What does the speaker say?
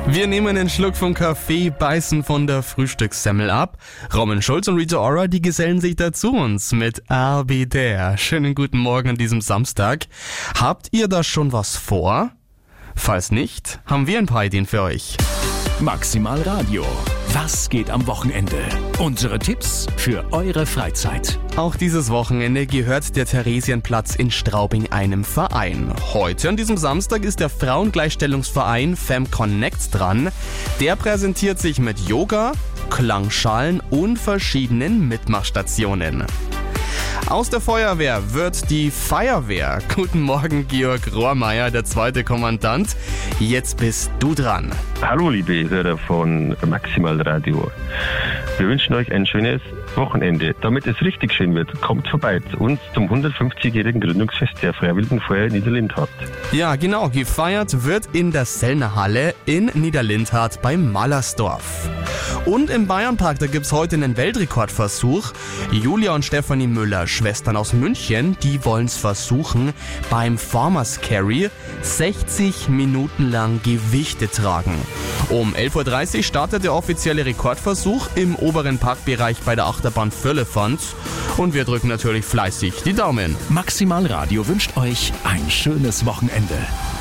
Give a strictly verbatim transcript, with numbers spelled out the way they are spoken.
Wir nehmen einen Schluck vom Kaffee, beißen von der Frühstückssemmel ab. Roman Schulz und Rita Ora, die gesellen sich dazu uns mit I'll Be There. Schönen guten Morgen an diesem Samstag. Habt ihr da schon was vor? Falls nicht, haben wir ein paar Ideen für euch. Maximal Radio. Was geht am Wochenende? Unsere Tipps für eure Freizeit. Auch dieses Wochenende gehört der Theresienplatz in Straubing einem Verein. Heute an diesem Samstag ist der Frauengleichstellungsverein FemConnect dran. Der präsentiert sich mit Yoga, Klangschalen und verschiedenen Mitmachstationen. Aus der Feuerwehr wird die Feuerwehr. Guten Morgen, Georg Rohrmeier, der zweite Kommandant. Jetzt bist du dran. Hallo, liebe Hörer von Maximal Radio. Wir wünschen euch ein schönes Wochenende. Damit es richtig schön wird, kommt vorbei zu uns zum hundertfünfzigjährigen Gründungsfest der Freiwilligen Feuerwehr Niederlindhardt. Ja, genau. Gefeiert wird in der Sellner Halle in Niederlindhardt bei Mallersdorf. Und im Bayernpark, da gibt's heute einen Weltrekordversuch. Julia und Stefanie Müller, Schwestern aus München, die wollen's versuchen, beim Farmers Carry sechzig Minuten lang Gewichte tragen. Um elf Uhr dreißig startet der offizielle Rekordversuch im oberen Parkbereich bei der Achterbahn Firlefanz. Und wir drücken natürlich fleißig die Daumen. Maximal Radio wünscht euch ein schönes Wochenende.